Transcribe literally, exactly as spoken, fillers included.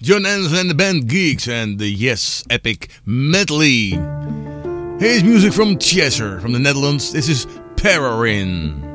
John Anderson and the band Geeks and the Yes Epic Medley. Here's music from Cheshire, from the Netherlands. This is Pararin.